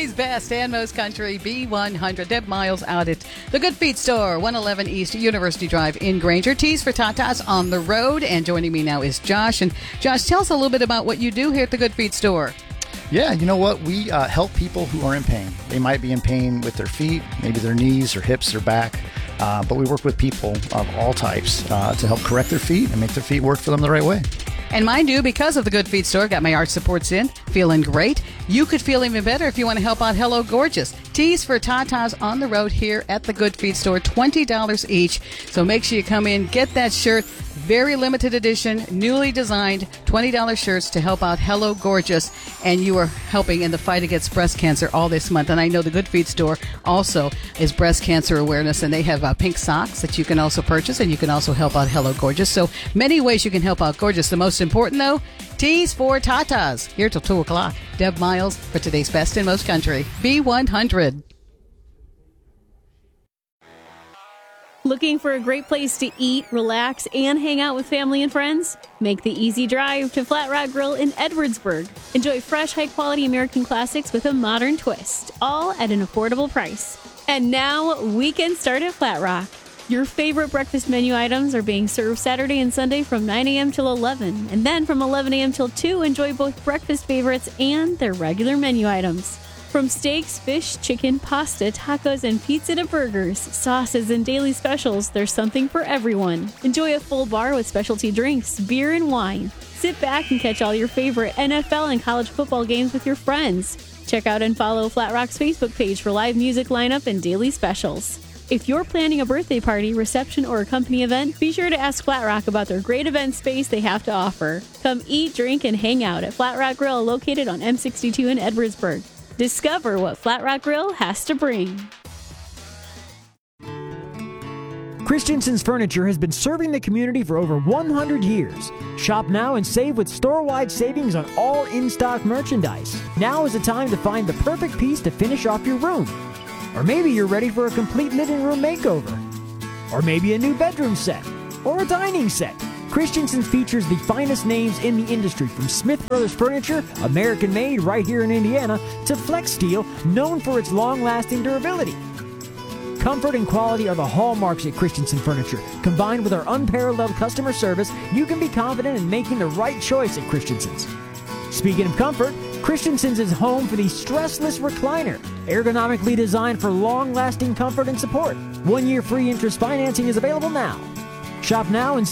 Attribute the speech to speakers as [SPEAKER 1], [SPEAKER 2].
[SPEAKER 1] today's best and most country, B100. Deb Miles out at the Good Feet Store, 111 East University Drive in Granger. Tees for Tatas on the road. And joining me now is Josh. And Josh, tell us a little bit about what you do here at the Good Feet Store.
[SPEAKER 2] Yeah, you know what? We help people who are in pain. They might be in pain with their feet, maybe their knees or hips or back. But we work with people of all types to help correct their feet and make their feet work for them the right way.
[SPEAKER 1] And mind you, because of the Good Feet Store, got my arch supports in, feeling great. You could feel even better if you want to help out Hello Gorgeous. Tees for Tatas on the road here at the Good Feet Store, $20 each. So make sure you come in, get that shirt. Very limited edition, newly designed $20 shirts to help out Hello Gorgeous. And you are helping in the fight against breast cancer all this month. And I know the Good Feet Store also is breast cancer awareness, and they have pink socks that you can also purchase, and you can also help out Hello Gorgeous. So many ways you can help out Gorgeous. The most important, though, Tees for Tatas. Here till 2 o'clock. Deb Miles for today's best in most country, B100.
[SPEAKER 3] Looking for a great place to eat, relax, and hang out with family and friends? Make the easy drive to Flat Rock Grill in Edwardsburg. Enjoy fresh, high-quality American classics with a modern twist, all at an affordable price. And now, weekend start at Flat Rock. Your favorite breakfast menu items are being served Saturday and Sunday from 9 a.m. till 11. And then from 11 a.m. till 2, enjoy both breakfast favorites and their regular menu items. From steaks, fish, chicken, pasta, tacos, and pizza to burgers, sauces, and daily specials, there's something for everyone. Enjoy a full bar with specialty drinks, beer, and wine. Sit back and catch all your favorite NFL and college football games with your friends. Check out and follow Flat Rock's Facebook page for live music lineup and daily specials. If you're planning a birthday party, reception, or a company event, be sure to ask Flat Rock about their great event space they have to offer. Come eat, drink, and hang out at Flat Rock Grill, located on M62 in Edwardsburg. Discover what Flat Rock Grill has to bring.
[SPEAKER 4] Christensen's Furniture has been serving the community for over 100 years. Shop now and save with store-wide savings on all in-stock merchandise. Now is the time to find the perfect piece to finish off your room. Or maybe you're ready for a complete living room makeover. Or maybe a new bedroom set. Or a dining set. Christensen features the finest names in the industry, from Smith Brothers Furniture, American-made right here in Indiana, to Flex Steel, known for its long-lasting durability. Comfort and quality are the hallmarks at Christensen Furniture. Combined with our unparalleled customer service, you can be confident in making the right choice at Christensen's. Speaking of comfort, Christensen's is home for the stressless recliner, ergonomically designed for long-lasting comfort and support. 1 year free interest financing is available now. Shop now and